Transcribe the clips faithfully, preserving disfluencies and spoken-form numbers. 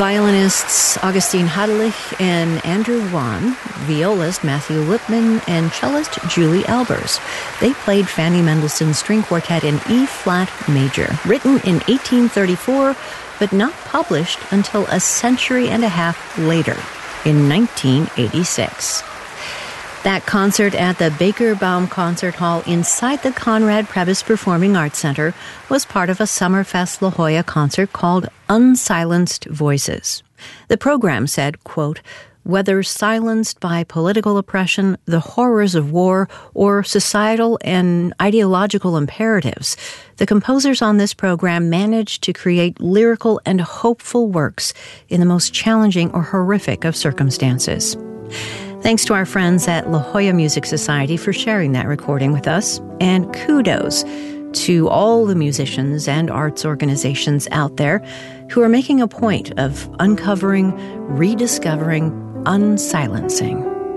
Violinists Augustine Hadelich and Andrew Wan, violist Matthew Lipman, and cellist Julie Albers. They played Fanny Mendelssohn's String Quartet in E-flat major, written in eighteen thirty-four, but not published until a century and a half later, in nineteen eighty-six. That concert at the Baker Baum Concert Hall inside the Conrad Prebys Performing Arts Center was part of a Summerfest La Jolla concert called Unsilenced Voices. The program said, quote, whether silenced by political oppression, the horrors of war, or societal and ideological imperatives, the composers on this program managed to create lyrical and hopeful works in the most challenging or horrific of circumstances. Thanks to our friends at La Jolla Music Society for sharing that recording with us, and kudos to all the musicians and arts organizations out there who are making a point of uncovering, rediscovering, unsilencing.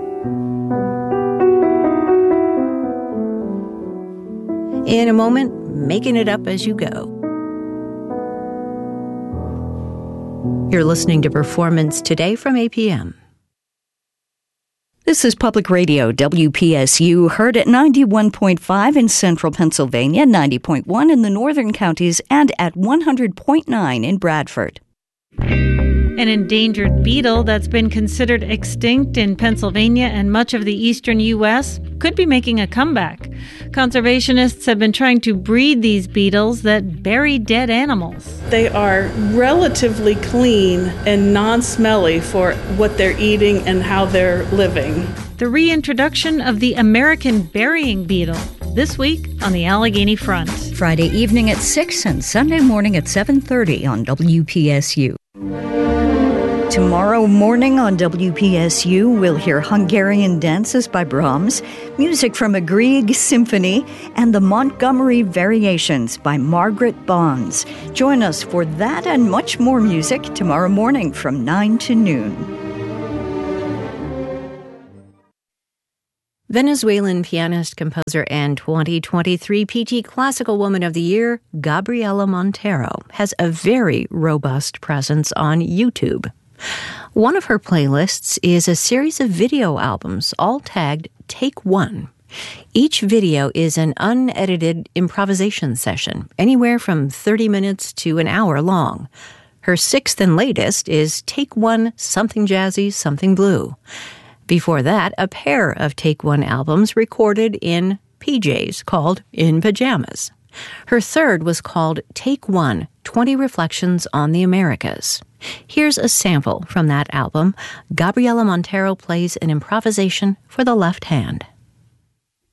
In a moment, making it up as you go. You're listening to Performance Today from A P M. This is Public Radio, W P S U, heard at ninety-one point five in central Pennsylvania, ninety point one in the northern counties, and at one hundred point nine in Bradford. An endangered beetle that's been considered extinct in Pennsylvania and much of the eastern U S could be making a comeback. Conservationists have been trying to breed these beetles that bury dead animals. They are relatively clean and non-smelly for what they're eating and how they're living. The reintroduction of the American burying beetle, this week on the Allegheny Front. Friday evening at six and Sunday morning at seven thirty on W P S U. Tomorrow morning on W P S U, we'll hear Hungarian dances by Brahms, music from a Grieg symphony, and the Montgomery Variations by Margaret Bonds. Join us for that and much more music tomorrow morning from nine to noon. Venezuelan pianist, composer, and twenty twenty-three P T Classical Woman of the Year, Gabriela Montero, has a very robust presence on YouTube. One of her playlists is a series of video albums, all tagged Take One. Each video is an unedited improvisation session, anywhere from thirty minutes to an hour long. Her sixth and latest is Take One, Something Jazzy, Something Blue. Before that, a pair of Take One albums recorded in P Js called In Pajamas. Her third was called Take One, twenty Reflections on the Americas. Here's a sample from that album. Gabriela Montero plays an improvisation for the left hand.